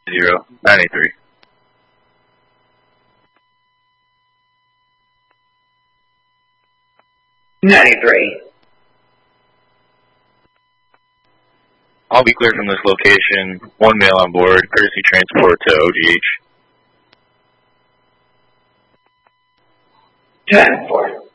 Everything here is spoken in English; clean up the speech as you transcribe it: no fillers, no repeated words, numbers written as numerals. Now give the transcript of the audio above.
983. 93. I'll be cleared from this location. One male on board. Courtesy transport to OGH. 10-4.